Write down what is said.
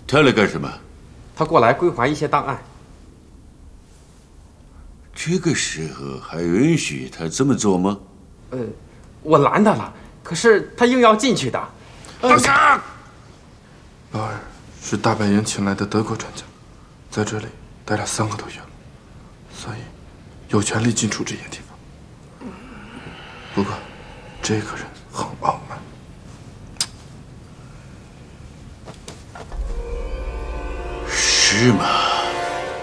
他来干什么？ 他过来归还一些档案。 这个时候还允许他这么做吗？ 我拦他了，可是他硬要进去的。 大哥， 劳尔是大本营请来的德国专家，在这里待了3个多月了，所以有权利进出这些地方。不过，这个人很傲慢。 是吗？